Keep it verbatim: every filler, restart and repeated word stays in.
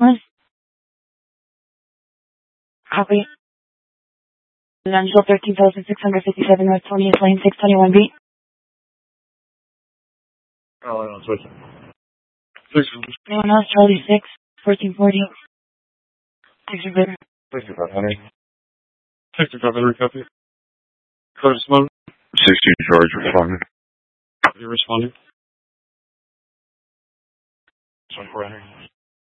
was? Copy. Angel thirteen thousand six hundred fifty-seven North twentieth Lane, six twenty-one B. Oh, no, switch. Six. Anyone else? Charlie six, fourteen forty. sixty-five. sixty-five hundred. sixty-five hundred, copy. Curtis mode. sixteen charge responding. You're responding. twenty-four hundred.